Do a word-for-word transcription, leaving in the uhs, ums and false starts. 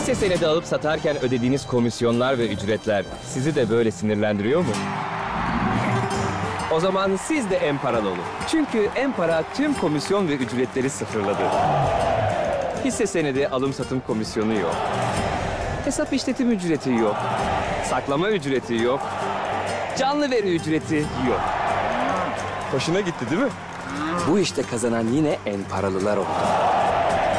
Hisse senedi alıp satarken ödediğiniz komisyonlar ve ücretler sizi de böyle sinirlendiriyor mu? O zaman siz de Emparalı olun. Çünkü Empara tüm komisyon ve ücretleri sıfırladı. Hisse senedi alım satım komisyonu yok. Hesap işletim ücreti yok. Saklama ücreti yok. Canlı veri ücreti yok. Hoşuna gitti değil mi? Bu işte kazanan yine Emparalılar oldu.